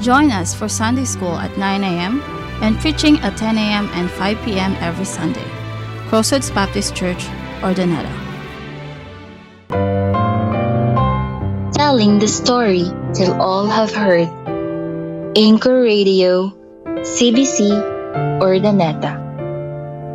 Join us for Sunday School at 9 a.m. and preaching at 10 a.m. and 5 p.m. every Sunday. Crossroads Baptist Church, Urdaneta. Telling the story till all have heard. Anchor Radio, CBC, Urdaneta.